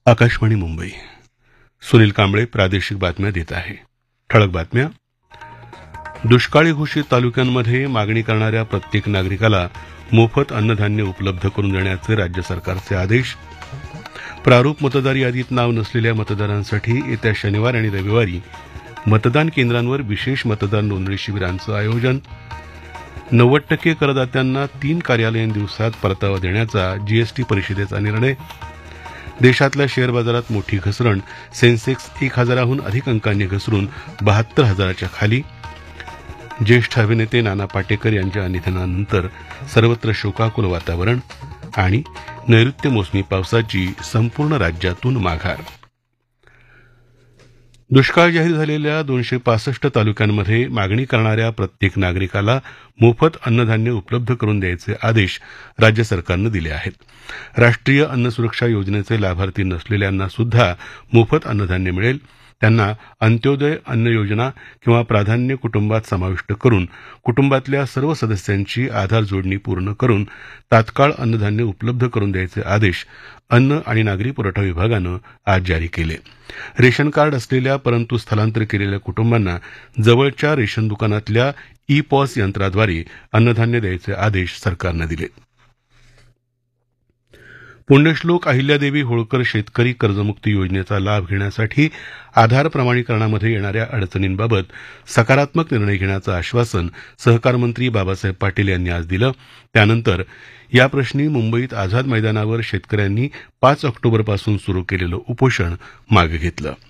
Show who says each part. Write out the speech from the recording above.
Speaker 1: आकाशवाणी मुंबई. सुनील कांबळे प्रादेशिक बातम्या देत आहे. ठळक बातम्या. दुष्काळी घोषित तालुक्यांमध्ये मागणी करणाऱ्या प्रत्येक नागरिकाला मोफत अन्नधान्य उपलब्ध करून देण्याचे राज्य सरकारचे आदेश. प्रारूप मतदार यादीत नाव नसलेल्या मतदारांसाठी येत्या शनिवार आणि रविवारी मतदान केंद्रांवर विशेष मतदार नोंदणी शिबिरांचं आयोजन. 90% करदात्यांना 3 कार्यालयीन दिवसात परतावा देण्याचा जीएसटी परिषदेचा निर्णय. देशातल्या शेअर बाजारात मोठी घसरण. सेन्सेक्स 1000हून अधिक अंकांनी घसरून 72,000च्या खाली. ज्येष्ठ अभिनेते नाना पाटेकर यांच्या निधनानंतर सर्वत्र शोकाकुल वातावरण. आणि नैऋत्य मोसमी पावसाची संपूर्ण राज्यातून माघार. दुष्काळ जाहीर झालेल्या 265 तालुक्यांमध्ये मागणी करणाऱ्या प्रत्येक नागरिकाला मोफत अन्नधान्य उपलब्ध करून द्यायचे आदेश राज्य सरकारनं दिले आहेत. राष्ट्रीय अन्न सुरक्षा योजनेचे लाभार्थी नसलेल्यांना सुद्धा मोफत अन्नधान्य मिळेल. त्यांना अंत्योदय अन्न योजना किंवा प्राधान्य कुटुंबात समाविष्ट करून कुटुंबातल्या सर्व सदस्यांची आधार जोडणी पूर्ण करून तात्काळ अन्नधान्य उपलब्ध करून द्यायचे आदेश अन्न आणि नागरी पुरवठा विभागानं आज जारी केले. रेशन कार्ड असलेल्या परंतु स्थलांतर केलेल्या कुटुंबांना जवळच्या रेशन दुकानातल्या ई पॉस यंत्राद्वारे अन्नधान्य द्यायचे आदेश सरकारनं दिले. पुण्यश्लोक अहिल्यादेवी होळकर शेतकरी कर्जमुक्ती योजनेचा लाभ घेण्यासाठी आधार प्रमाणीकरणामध्ये येणाऱ्या अडचणींबाबत सकारात्मक निर्णय घेण्याचं आश्वासन सहकार मंत्री बाबासाहेब पाटील यांनी आज दिलं. त्यानंतर याप्रश्नी मुंबईत आझाद मैदानावर शेतकऱ्यांनी 5 ऑक्टोबरपासून सुरू केलेलं उपोषण मागे घेतलं.